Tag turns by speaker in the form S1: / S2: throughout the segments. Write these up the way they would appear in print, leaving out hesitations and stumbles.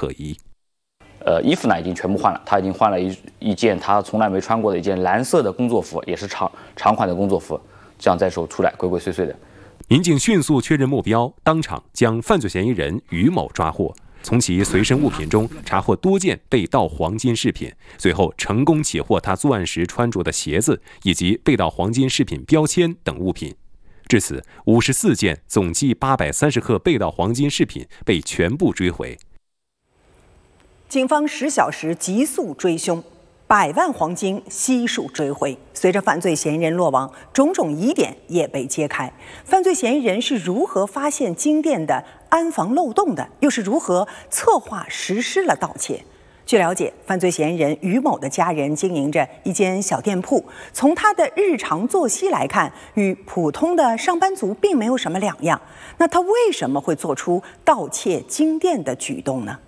S1: 可疑。
S2: 衣服呢已经全部换了，他已经换了一件他从来没穿过的一件蓝色的工作服，也是长款的工作服，这样再手出来鬼鬼祟祟的。
S1: 民警迅速确认目标，当场将犯罪嫌疑人于某抓获。从其随身物品中查获多件被盗黄金饰品，随后成功起获他作案时穿着的鞋子以及被盗黄金饰品标签等物品。至此，54件总计830克被盗黄金饰品被全部追回。
S3: 警方10小时急速追凶，100万黄金悉数追回。随着犯罪嫌疑人落网，种种疑点也被揭开。犯罪嫌疑人是如何发现金店的安防漏洞的？又是如何策划实施了盗窃？据了解，犯罪嫌疑人于某的家人经营着一间小店铺，从他的日常作息来看，与普通的上班族并没有什么两样。那他为什么会做出盗窃金店的举动呢？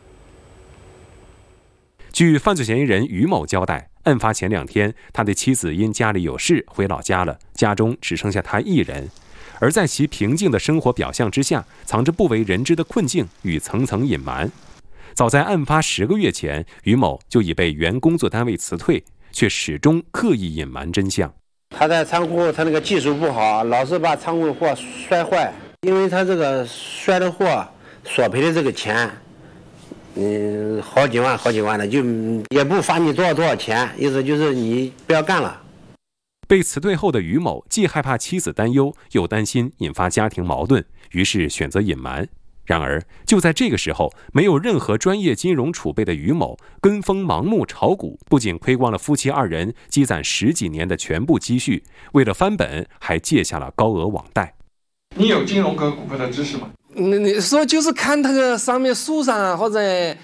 S1: 据犯罪嫌疑人于某交代，案发前2天，他的妻子因家里有事回老家了，家中只剩下他一人。而在其平静的生活表象之下，藏着不为人知的困境与层层隐瞒。早在案发10个月前，于某就已被原工作单位辞退，却始终刻意隐瞒真相。
S4: 他在仓库，他那个技术不好，老是把仓库的货摔坏，因为他这个摔的货索赔的这个钱。好几万的，就也不罚你多少钱，意思就是你不要干了。
S1: 被辞退后的于某既害怕妻子担忧，又担心引发家庭矛盾，于是选择隐瞒。然而，就在这个时候，没有任何专业金融储备的于某跟风盲目炒股，不仅亏光了夫妻2人积攒10几年的全部积蓄，为了翻本，还借下了高额网贷。
S5: 你有金融跟股票的知识吗？
S6: 你说就是看那个上面书上啊，或者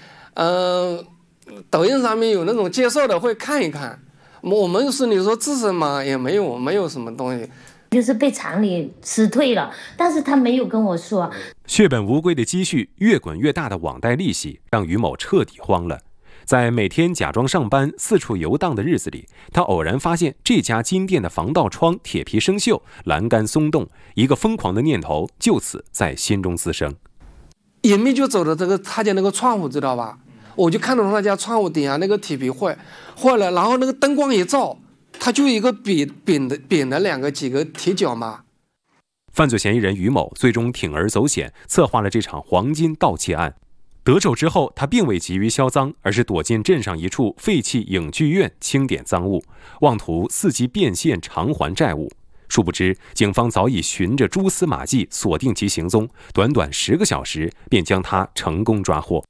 S6: 抖音上面有那种介绍的，会看一看。我们是你说知识嘛，也没有什么东西。
S7: 就是被厂里辞退了，但是他没有跟我说。
S1: 血本无归的积蓄，越滚越大的网贷利息，让于某彻底慌了。在每天假装上班、四处游荡的日子里，他偶然发现这家金店的防盗窗铁皮生锈，栏杆松动，一个疯狂的念头就此在心中滋生。
S6: 也没就走到他家那个窗户，知道吧？我就看到他家窗户顶下那个铁皮坏了，然后那个灯光一照，他就一个扁的几个铁脚嘛。
S1: 犯罪嫌疑人于某最终铤而走险，策划了这场黄金盗窃案。得手之后，他并未急于销赃，而是躲进镇上一处废弃影剧院清点赃物，妄图伺机变现偿还债务。殊不知，警方早已循着蛛丝马迹锁定其行踪，短短10个小时便将他成功抓获。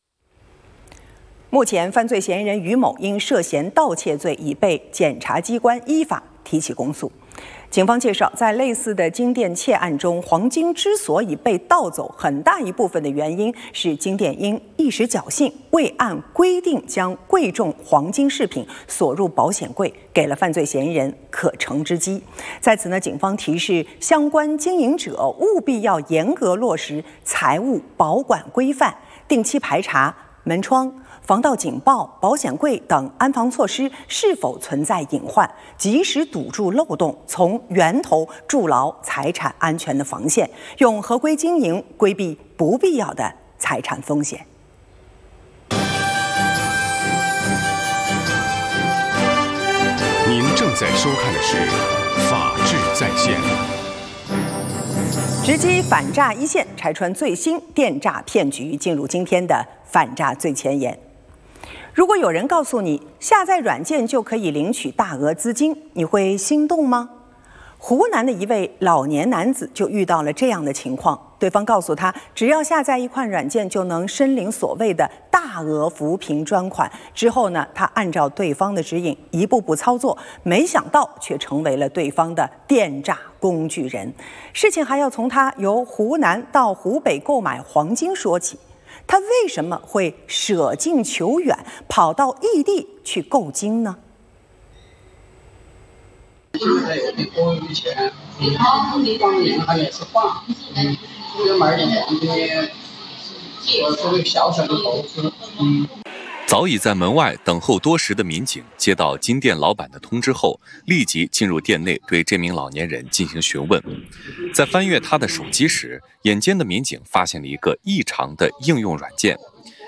S3: 目前，犯罪嫌疑人于某因涉嫌盗窃罪已被检察机关依法提起公诉。警方介绍，在类似的金店窃案中，黄金之所以被盗走，很大一部分的原因是金店因一时侥幸，未按规定将贵重黄金饰品锁入保险柜，给了犯罪嫌疑人可乘之机。在此呢，警方提示相关经营者务必要严格落实财务保管规范，定期排查门窗、防盗警报、保险柜等安防措施是否存在隐患，及时堵住漏洞，从源头筑牢财产安全的防线，用合规经营规避不必要的财产风险。
S8: 您正在收看的是《法治在线》。
S3: 直击反诈一线，拆穿最新电诈骗局，进入今天的反诈最前沿。如果有人告诉你下载软件就可以领取大额资金，你会心动吗？湖南的一位老年男子就遇到了这样的情况，对方告诉他，只要下载一款软件就能申领所谓的大额扶贫专款。之后呢，他按照对方的指引一步步操作，没想到却成为了对方的电诈工具人。事情还要从他由湖南到湖北购买黄金说起。他为什么会舍近求远，跑到异地去购金呢？
S9: 现在有的多余钱，当年他也是放，就买点黄金，作为小小的投资。
S10: 早已在门外等候多时的民警接到金店老板的通知后，立即进入店内对这名老年人进行询问。在翻阅他的手机时，眼尖的民警发现了一个异常的应用软件